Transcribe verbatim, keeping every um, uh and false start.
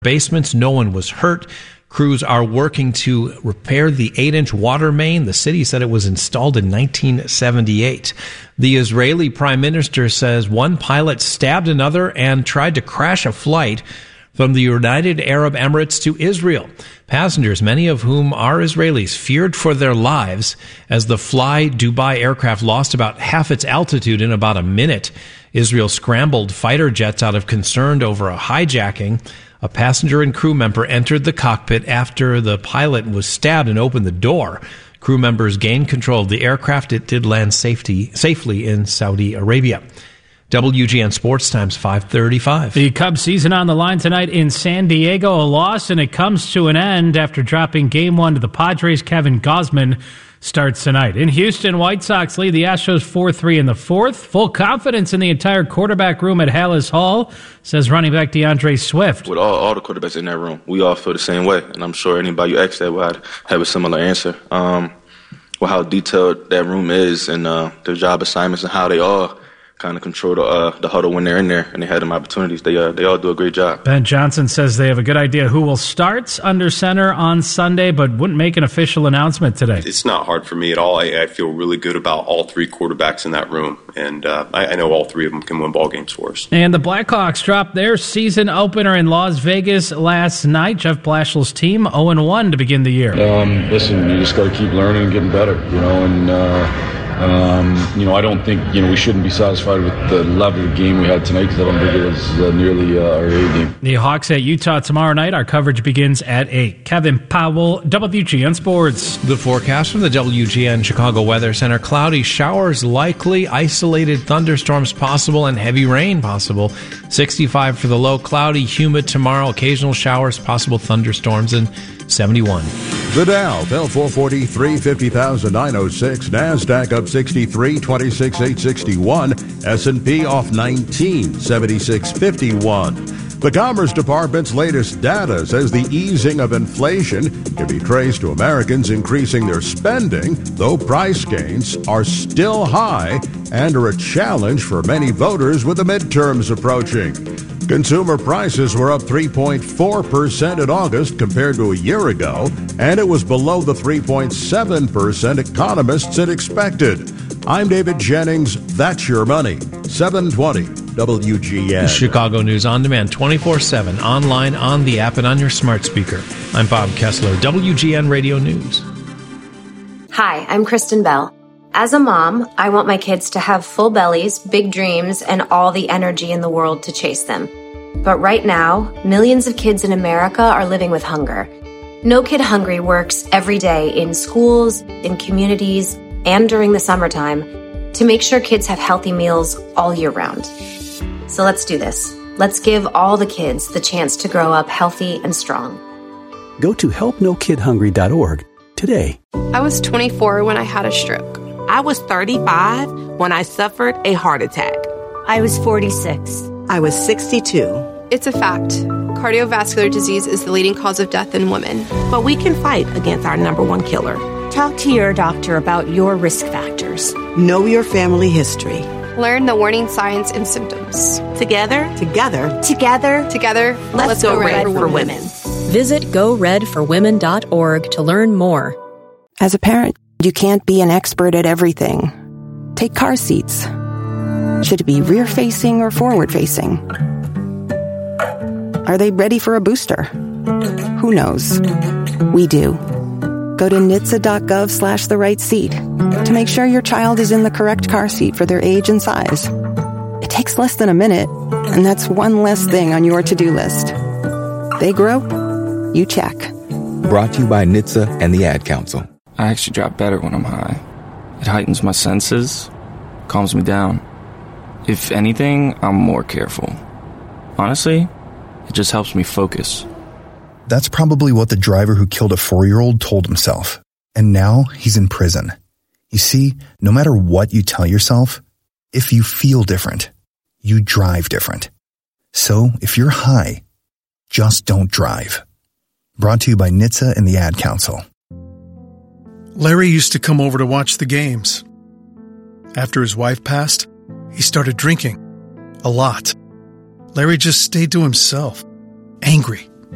basements. No one was hurt. Crews are working to repair the eight-inch water main. The city said it was installed in nineteen seventy-eight. The Israeli prime minister says one pilot stabbed another and tried to crash a flight from the United Arab Emirates to Israel. Passengers, many of whom are Israelis, feared for their lives as the Fly Dubai aircraft lost about half its altitude in about a minute. Israel scrambled fighter jets out of concern over a hijacking. A passenger and crew member entered the cockpit after the pilot was stabbed and opened the door. Crew members gained control of the aircraft. It did land safety, safely in Saudi Arabia. W G N Sports Times five thirty-five. The Cubs season on the line tonight in San Diego. A loss, and it comes to an end after dropping game one to the Padres. Kevin Gausman starts tonight. In Houston, White Sox lead the Astros four three in the fourth. Full confidence in the entire quarterback room at Hallis Hall, says running back DeAndre Swift. With all, all the quarterbacks in that room, we all feel the same way, and I'm sure anybody you ask that would have a similar answer. Um, well, how detailed that room is and uh, their job assignments and how they all kind of control the, uh, the huddle when they're in there and they had them opportunities. They uh, they all do a great job. Ben Johnson says they have a good idea who will start under center on Sunday, but wouldn't make an official announcement today. It's not hard for me at all. I, I feel really good about all three quarterbacks in that room, and uh, I, I know all three of them can win ball games for us. And the Blackhawks dropped their season opener in Las Vegas last night. Jeff Blashill's team oh and one to begin the year. Um, listen, you just got to keep learning and getting better, you know, and uh, Um, you know, I don't think, you know, we shouldn't be satisfied with the level of game we had tonight because I don't think it was uh, nearly uh, our A game. The Hawks at Utah tomorrow night. Our coverage begins at eight. Kevin Powell, W G N Sports. The forecast from the W G N Chicago Weather Center. Cloudy showers likely, isolated thunderstorms possible, and heavy rain possible. sixty-five for the low, cloudy, humid tomorrow. Occasional showers, possible thunderstorms, and seventy-one. The Dow fell four forty-three, fifty thousand nine hundred six. NASDAQ up sixty-three, twenty-six eight sixty-one. S and P off nineteen, seventy-six fifty-one. The Commerce Department's latest data says the easing of inflation can be traced to Americans increasing their spending, though price gains are still high and are a challenge for many voters with the midterms approaching. Consumer prices were up three point four percent in August compared to a year ago, and it was below the three point seven percent economists had expected. I'm David Jennings. That's your money. seven twenty W G N. Chicago News on demand twenty-four seven, online, on the app, and on your smart speaker. I'm Bob Kessler, W G N Radio News. Hi, I'm Kristen Bell. As a mom, I want my kids to have full bellies, big dreams, and all the energy in the world to chase them. But right now, millions of kids in America are living with hunger. No Kid Hungry works every day in schools, in communities, and during the summertime to make sure kids have healthy meals all year round. So let's do this. Let's give all the kids the chance to grow up healthy and strong. Go to help no kid hungry dot org today. I was twenty-four when I had a stroke. I was thirty-five when I suffered a heart attack. I was forty-six. I was sixty-two. It's a fact. Cardiovascular disease is the leading cause of death in women. But we can fight against our number one killer. Talk to your doctor about your risk factors. Know your family history. Learn the warning signs and symptoms. Together, together, together, together, let's, let's go, go red, red for, for women. women. Visit go red for women dot org to learn more. As a parent, you can't be an expert at everything. Take car seats. Should it be rear-facing or forward-facing? Are they ready for a booster? Who knows? We do. Go to N H T S A dot gov slash the right seat to make sure your child is in the correct car seat for their age and size. It takes less than a minute, and that's one less thing on your to-do list. They grow, you check. Brought to you by N H T S A and the Ad Council. I actually drop better when I'm high. It heightens my senses, calms me down. If anything, I'm more careful. Honestly, it just helps me focus. That's probably what the driver who killed a four-year-old told himself. And now he's in prison. You see, no matter what you tell yourself, if you feel different, you drive different. So if you're high, just don't drive. Brought to you by N H T S A and the Ad Council. Larry used to come over to watch the games. After his wife passed, he started drinking. A lot. Larry just stayed to himself, angry.